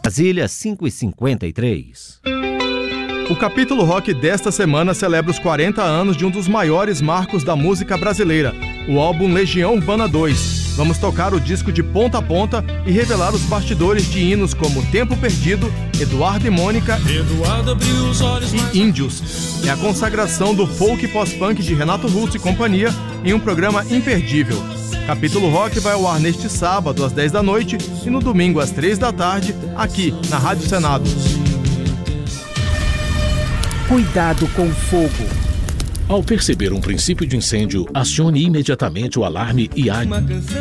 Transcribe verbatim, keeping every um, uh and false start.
Brasília, cinco e cinquenta e três. O capítulo rock desta semana celebra os quarenta anos de um dos maiores marcos da música brasileira, o álbum Legião Urbana dois. Vamos tocar o disco de ponta a ponta e revelar os bastidores de hinos como Tempo Perdido, Eduardo e Mônica Eduardo abriu os olhos e Índios. É a consagração do folk pós-punk de Renato Russo e companhia em um programa imperdível. Capítulo Rock vai ao ar neste sábado às dez da noite e no domingo às três da tarde, aqui na Rádio Senado. Cuidado com o fogo. Ao perceber um princípio de incêndio, acione imediatamente o alarme I A G.